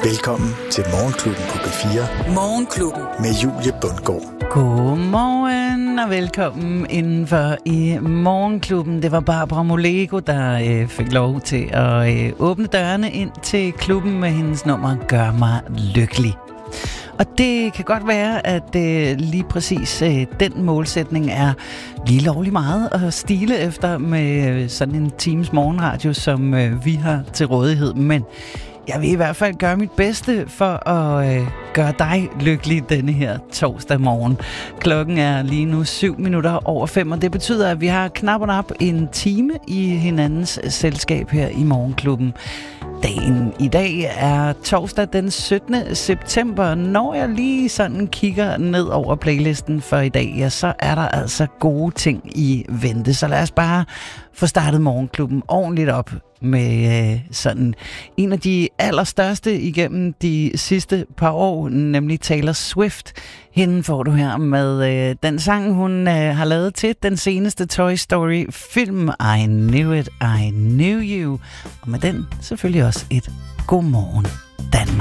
Velkommen til Morgenklubben på P4. Morgenklubben. Med Julie Bundgaard. Godmorgen og velkommen indenfor i Morgenklubben. Det var Barbara Moleko, der fik lov til at åbne dørene ind til klubben med hendes nummer Gør mig lykkelig. Og det kan godt være, at lige præcis den målsætning er lige lovlig meget at stile efter med sådan en times morgenradio, som vi har til rådighed. Men jeg vil i hvert fald gøre mit bedste for at gøre dig lykkelig denne her torsdag morgen. Klokken er lige nu 5:07, og det betyder, at vi har knap og nap en time i hinandens selskab her i Morgenklubben. Dagen i dag er torsdag den 17. september. Når jeg lige sådan kigger ned over playlisten for i dag, ja, så er der altså gode ting i vente. Så lad os bare få startet Morgenklubben ordentligt op med sådan en af de allerstørste igennem de sidste par år, nemlig Taylor Swift. Hende får du her med den sang, hun har lavet til den seneste Toy Story-film, I Knew It, I Knew You. Og med den selvfølgelig også et godmorgen Danmark.